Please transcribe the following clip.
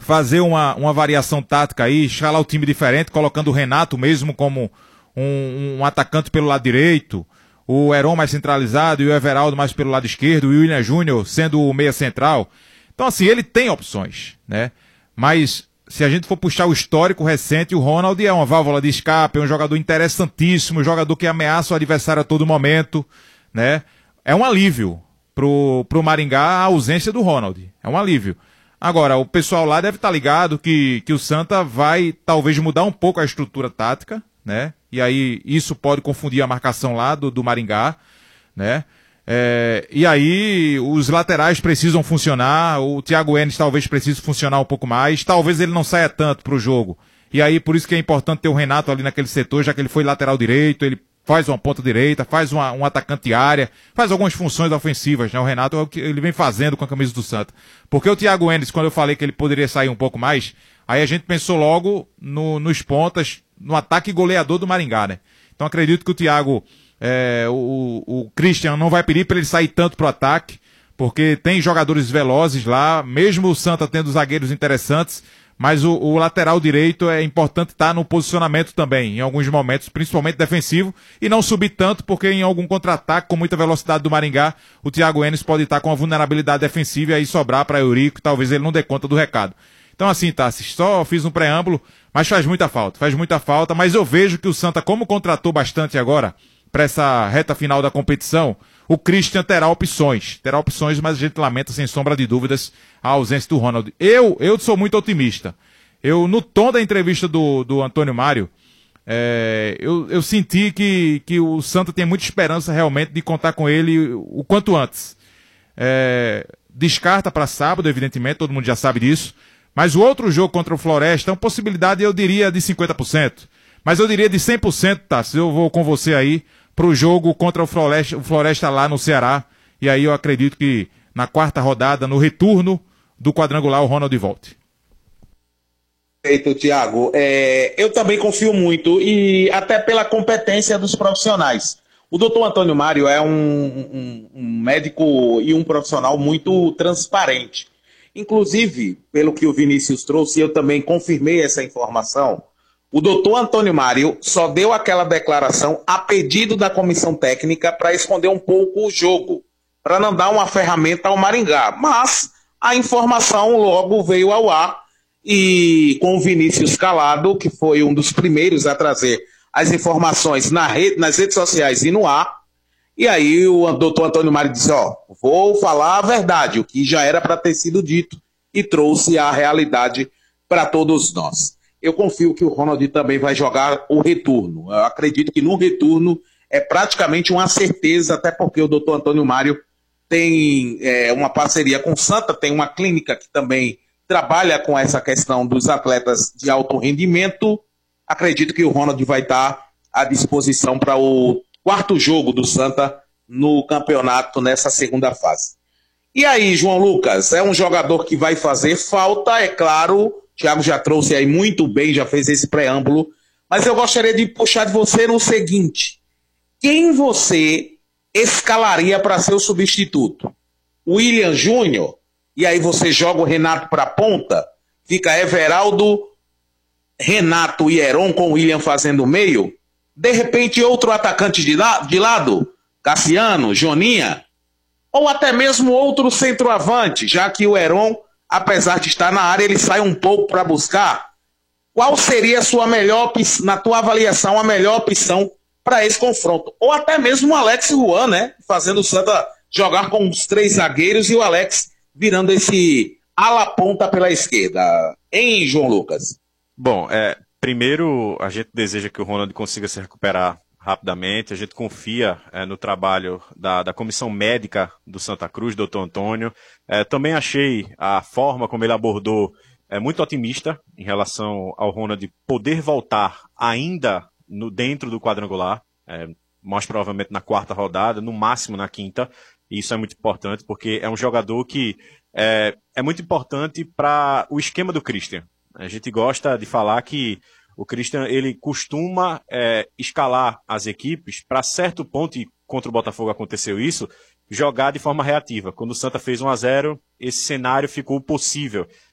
fazer uma variação tática aí, escalar o time diferente, colocando o Renato mesmo como um atacante pelo lado direito, o Heron mais centralizado e o Everaldo mais pelo lado esquerdo, o William Júnior sendo o meia central. Então assim, ele tem opções, né? Mas se a gente for puxar o histórico recente, o Ronald é uma válvula de escape, é um jogador interessantíssimo, um jogador que ameaça o adversário a todo momento, né? É um alívio pro Maringá a ausência do Ronald. É um alívio. Agora, o pessoal lá deve estar ligado que o Santa vai talvez mudar um pouco a estrutura tática, né? E aí isso pode confundir a marcação lá do Maringá, né? E aí os laterais precisam funcionar, o Thiago Enes talvez precise funcionar um pouco mais, talvez ele não saia tanto pro jogo. E aí por isso que é importante ter o Renato ali naquele setor, já que ele foi lateral direito, ele faz uma ponta direita, faz um atacante de área, faz algumas funções ofensivas, né? O Renato é o que ele vem fazendo com a camisa do Santa. Porque o Thiago Enes, quando eu falei que ele poderia sair um pouco mais, aí a gente pensou logo nos pontas, no ataque goleador do Maringá, né? Então acredito que o Thiago, o Christian não vai pedir para ele sair tanto pro ataque, porque tem jogadores velozes lá, mesmo o Santa tendo zagueiros interessantes, mas o lateral direito é importante estar no posicionamento também, em alguns momentos, principalmente defensivo, e não subir tanto, porque em algum contra-ataque com muita velocidade do Maringá, o Thiago Enes pode estar com uma vulnerabilidade defensiva e aí sobrar para Eurico, talvez ele não dê conta do recado. Então assim, Tassi, só fiz um preâmbulo, mas faz muita falta, mas eu vejo que o Santa, como contratou bastante agora, para essa reta final da competição, o Christian terá opções, mas a gente lamenta sem sombra de dúvidas a ausência do Ronald. Eu sou muito otimista. No tom da entrevista do Antônio Mário, eu senti que o Santa tem muita esperança realmente de contar com ele o quanto antes. Descarta para sábado, evidentemente, todo mundo já sabe disso, mas o outro jogo contra o Floresta é uma possibilidade, eu diria, de 50%. Mas eu diria de 100%, tá? Se eu vou com você aí pro jogo contra o Floresta lá no Ceará. E aí eu acredito que na quarta rodada, no retorno do quadrangular, o Ronald volte. Perfeito, Thiago. Eu também confio muito, e até pela competência dos profissionais. O doutor Antônio Mário é um médico e um profissional muito transparente. Inclusive, pelo que o Vinícius trouxe, eu também confirmei essa informação. O doutor Antônio Mário só deu aquela declaração a pedido da comissão técnica para esconder um pouco o jogo, para não dar uma ferramenta ao Maringá. Mas a informação logo veio ao ar, e com o Vinícius calado, que foi um dos primeiros a trazer as informações nas redes sociais e no ar, e aí o doutor Antônio Mário disse, vou falar a verdade, o que já era para ter sido dito, e trouxe a realidade para todos nós. Eu confio que o Ronald também vai jogar o retorno. Eu acredito que no retorno é praticamente uma certeza, até porque o doutor Antônio Mário tem uma parceria com o Santa, tem uma clínica que também trabalha com essa questão dos atletas de alto rendimento. Acredito que o Ronald vai estar à disposição para o quarto jogo do Santa no campeonato nessa segunda fase. E aí, João Lucas, é um jogador que vai fazer falta, é claro. O Thiago já trouxe aí muito bem, já fez esse preâmbulo, mas eu gostaria de puxar de você no seguinte: quem você escalaria para ser o substituto? William Júnior? E aí você joga o Renato para a ponta? Fica Everaldo, Renato e Heron com o William fazendo o meio? De repente outro atacante de lado? Cassiano, Joninha? Ou até mesmo outro centroavante, já que o Heron, apesar de estar na área, ele sai um pouco para buscar? Qual seria a sua melhor, na tua avaliação, a melhor opção para esse confronto? Ou até mesmo o Alex Juan, né? Fazendo o Santa jogar com os três zagueiros e o Alex virando esse ala-ponta pela esquerda. Hein, João Lucas? Bom, primeiro a gente deseja que o Ronald consiga se recuperar rapidamente. A gente confia no trabalho da comissão médica do Santa Cruz, doutor Antônio. Também achei a forma como ele abordou muito otimista em relação ao Ronald poder voltar ainda dentro do quadrangular, mais provavelmente na quarta rodada, no máximo na quinta. E isso é muito importante, porque é um jogador que é muito importante para o esquema do Christian. A gente gosta de falar que o Christian ele costuma escalar as equipes para certo ponto, e contra o Botafogo aconteceu isso, jogar de forma reativa. Quando o Santa fez 1-0, esse cenário ficou possível.